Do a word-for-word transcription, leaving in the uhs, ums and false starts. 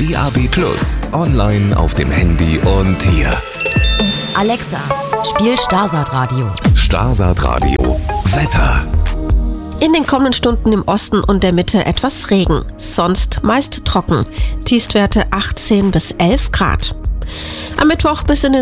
D A B plus, online auf dem Handy und hier. Alexa, spiel Starsat Radio. Starsat Radio. Wetter. In den kommenden Stunden im Osten und der Mitte etwas Regen, sonst meist trocken. Tiefstwerte achtzehn bis elf Grad. Am Mittwoch bis in den